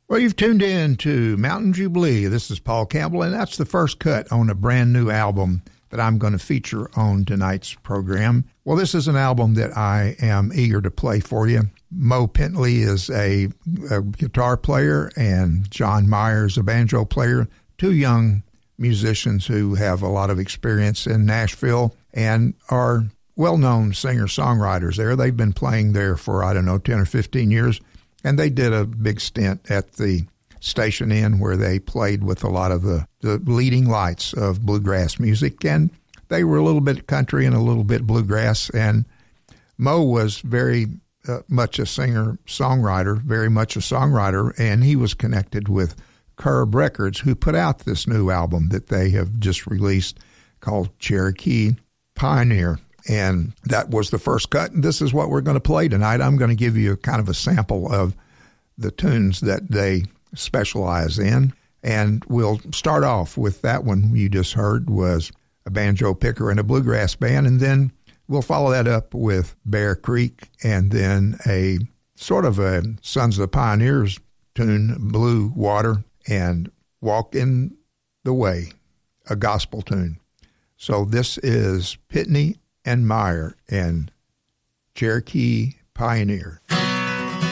Well, you've tuned in to Mountain Jubilee. This is Paul Campbell, and that's the first cut on a brand new album that I'm going to feature on tonight's program. Well, this is an album that I am eager to play for you. Mo Pentley is a guitar player, and John Myers, a banjo player, two young musicians who have a lot of experience in Nashville and are well-known singer-songwriters there. They've been playing there for, 10 or 15 years. And they did a big stint at the Station Inn where they played with a lot of the leading lights of bluegrass music. And they were a little bit country and a little bit bluegrass. And Mo was very much a singer-songwriter, very much a songwriter. And he was connected with Curb Records, who put out this new album that they have just released called Cherokee Pioneer. And that was the first cut, and this is what we're going to play tonight. I'm going to give you kind of a sample of the tunes that they specialize in, and we'll start off with that one you just heard was a banjo picker and a bluegrass band, and then we'll follow that up with Bear Creek, and then a sort of a Sons of the Pioneers tune, Blue Water, and Walk in the Way, a gospel tune. So this is Pitney and Meyer and Cherokee Pioneer.